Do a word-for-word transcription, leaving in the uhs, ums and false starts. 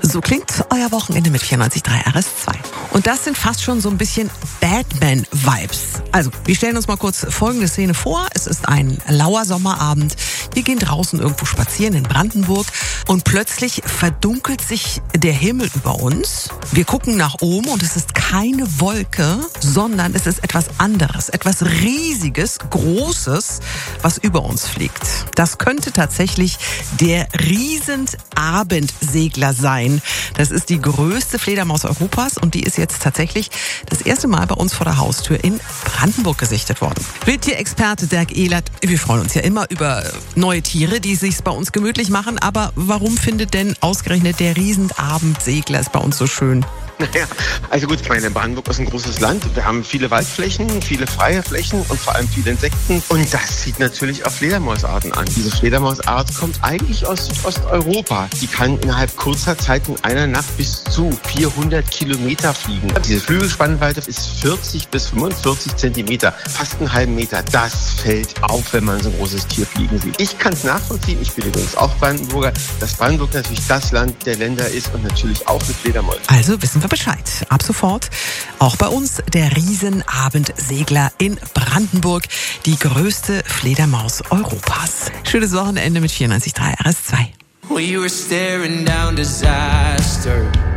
So klingt euer Wochenende mit vierundneunzig Komma drei R S zwei. Und das sind fast schon so ein bisschen Batman-Vibes. Also, wir stellen uns mal kurz folgende Szene vor. Es ist ein lauer Sommerabend. Wir gehen draußen irgendwo spazieren in Brandenburg und plötzlich verdunkelt sich der Himmel über uns. Wir gucken nach oben und es ist keine Wolke, sondern es ist etwas anderes, etwas Riesiges, Großes, was über uns fliegt. Das könnte tatsächlich der Riesenabendsegler sein. Das ist die größte Fledermaus Europas und die ist jetzt tatsächlich das erste Mal bei uns vor der Haustür in Brandenburg gesichtet worden. Wildtierexperte Dirk Ehlert, wir freuen uns ja immer über neue Tiere, die es sich bei uns gemütlich machen, aber warum findet denn ausgerechnet der Riesenabendsegler es bei uns so schön? Naja, also gut, ich meine, Brandenburg ist ein großes Land. Wir haben viele Waldflächen, viele freie Flächen und vor allem viele Insekten. Und das zieht natürlich auch Fledermausarten an. Diese Fledermausart kommt eigentlich aus Südosteuropa. Die kann innerhalb kurzer Zeit in einer Nacht bis zu vierhundert Kilometer fliegen. Diese Flügelspannweite ist vierzig bis fünfundvierzig Zentimeter, fast einen halben Meter. Das fällt auf, wenn man so ein großes Tier fliegen sieht. Ich kann es nachvollziehen. Ich bin übrigens auch Brandenburger, dass Brandenburg natürlich das Land der Länder ist und natürlich auch mit Fledermäusen. Also wissen wir Bescheid. Ab sofort auch bei uns der Riesenabendsegler in Brandenburg, die größte Fledermaus Europas. Schönes Wochenende mit vierundneunzig Komma drei R S zwei. We were staring down disaster.